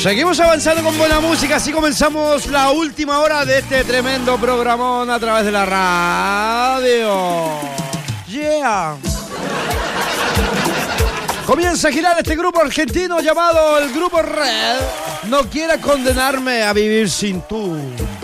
Seguimos avanzando con buena música, así comenzamos la última hora de este tremendo programón a través de la radio. Yeah. Comienza a girar este grupo argentino llamado el Grupo Red. No quiera condenarme a vivir sin tú.